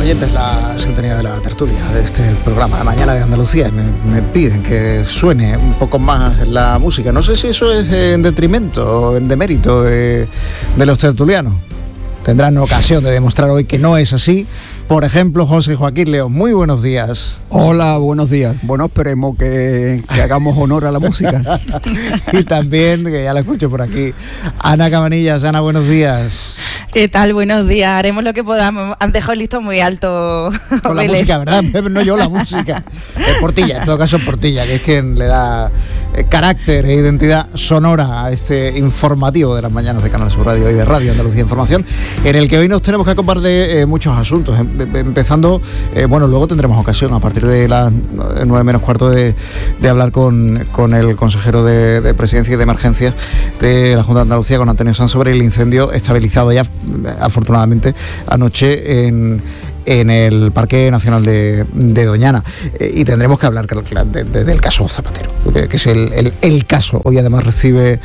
oyentes la sintonía de la tertulia de este programa, La Mañana de Andalucía. Me piden que suene un poco más la música. No sé si eso es en detrimento o en demérito de los tertulianos. Tendrán ocasión de demostrar hoy que no es así. Por ejemplo, José Joaquín León, muy buenos días. Hola, buenos días. Bueno, esperemos que hagamos honor a la música. Y también, que ya la escucho por aquí, Ana Cabanillas. Ana, buenos días. ¿Qué tal? Buenos días. Haremos lo que podamos. Han dejado el listón muy alto. Con la música, ¿verdad? No yo, la música. Es Portilla, en todo caso Portilla, que es quien le da carácter e identidad sonora a este informativo de las mañanas de Canal Sur Radio y de Radio Andalucía Información, en el que hoy nos tenemos que ocupar de muchos asuntos. Empezando, bueno, luego tendremos ocasión a partir de las 9 menos cuarto de hablar con el consejero de Presidencia y de Emergencias de la Junta de Andalucía, con Antonio Sanz, sobre el incendio estabilizado ya afortunadamente anoche en el Parque Nacional de Doñana, y tendremos que hablar del caso Zapatero, que es el caso. Hoy además recibe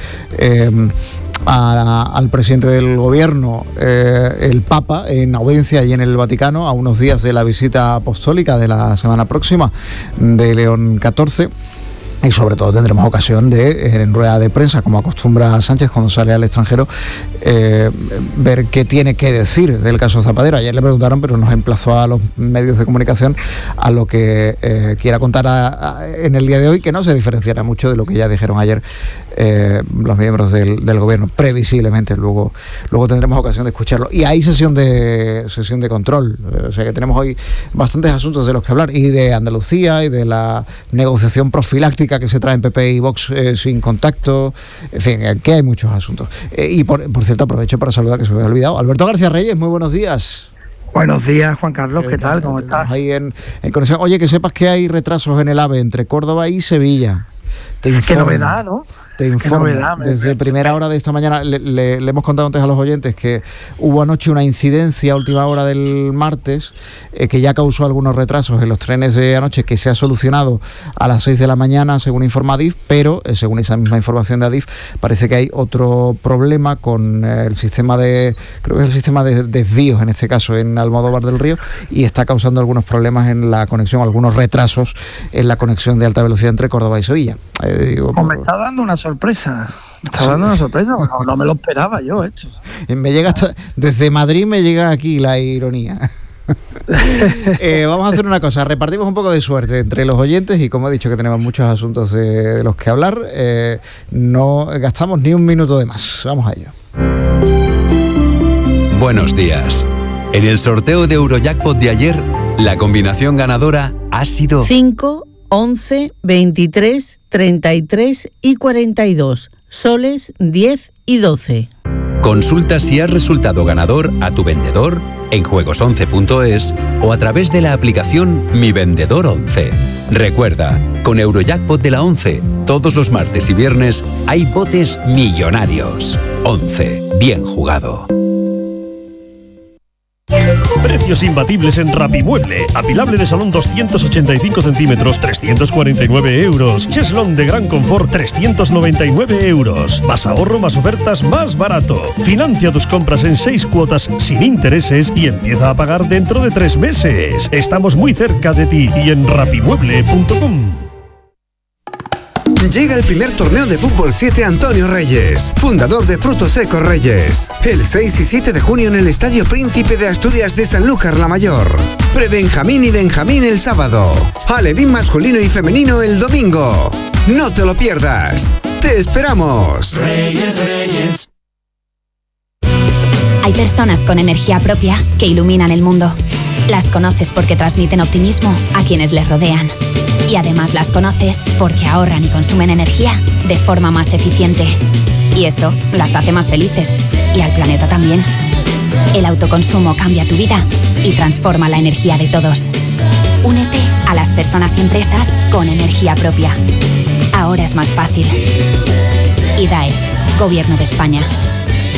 al presidente del gobierno el Papa en audiencia y en el Vaticano, a unos días de la visita apostólica de la semana próxima de León XIV. Y sobre todo tendremos ocasión de, en rueda de prensa, como acostumbra Sánchez cuando sale al extranjero, ver qué tiene que decir del caso Zapatero. Ayer le preguntaron, pero nos emplazó a los medios de comunicación a lo que quiera contar en el día de hoy, que no se diferenciará mucho de lo que ya dijeron ayer los miembros del gobierno, previsiblemente. Luego tendremos ocasión de escucharlo. Y hay sesión de control, o sea que tenemos hoy bastantes asuntos de los que hablar, y de Andalucía, y de la negociación profiláctica que se trae en PP y Vox sin contacto. En fin, que hay muchos asuntos. Y por cierto, aprovecho para saludar, que se me había olvidado, Alberto García Reyes. Muy buenos días. Buenos días, Juan Carlos, ¿qué tal? ¿Cómo estás? Ahí en conexión. Oye, que sepas que hay retrasos en el AVE entre Córdoba y Sevilla. Qué novedad, ¿no? Te informo, desde primera hora de esta mañana le hemos contado antes a los oyentes que hubo anoche una incidencia a última hora del martes que ya causó algunos retrasos en los trenes de anoche, que se ha solucionado a las 6 de la mañana, según informa Adif, pero según esa misma información de Adif, parece que hay otro problema con el sistema creo que es el sistema de desvíos, en este caso en Almodóvar del Río, y está causando algunos problemas en la conexión, algunos retrasos en la conexión de alta velocidad entre Córdoba y Sevilla. Me está dando una sorpresa. No me lo esperaba yo esto. Me llega desde Madrid, me llega aquí la ironía. Vamos a hacer una cosa, repartimos un poco de suerte entre los oyentes, y como he dicho que tenemos muchos asuntos de los que hablar, no gastamos ni un minuto de más. Vamos a ello. Buenos días. En el sorteo de Eurojackpot de ayer, la combinación ganadora ha sido 5, 11, 23, 33 y 42, soles 10 y 12. Consulta si has resultado ganador a tu vendedor en juegos11.es o a través de la aplicación Mi Vendedor 11. Recuerda, con Eurojackpot de la 11, todos los martes y viernes hay botes millonarios. 11, bien jugado. Precios imbatibles en Rapimueble. Apilable de salón 285 centímetros, 349 euros. Cheslón de gran confort, 399 euros. Más ahorro, más ofertas, más barato. Financia tus compras en 6 cuotas sin intereses y empieza a pagar dentro de 3 meses. Estamos muy cerca de ti y en rapimueble.com. Llega el primer torneo de Fútbol 7 Antonio Reyes, fundador de Frutos Secos Reyes. El 6 y 7 de junio en el Estadio Príncipe de Asturias de Sanlúcar la Mayor. Pre-Benjamín y Benjamín el sábado. Alevín masculino y femenino el domingo. No te lo pierdas. ¡Te esperamos! Reyes, Reyes. Hay personas con energía propia que iluminan el mundo. Las conoces porque transmiten optimismo a quienes les rodean. Y además las conoces porque ahorran y consumen energía de forma más eficiente. Y eso las hace más felices. Y al planeta también. El autoconsumo cambia tu vida y transforma la energía de todos. Únete a las personas y empresas con energía propia. Ahora es más fácil. IDAE, Gobierno de España.